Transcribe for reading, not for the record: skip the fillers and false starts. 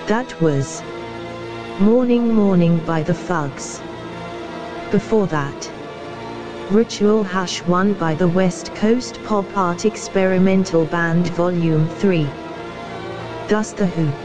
That was Morning Morning by the Fugs. Before that, Ritual #1 by the West Coast pop art experimental band Volume 3. Thus The Who.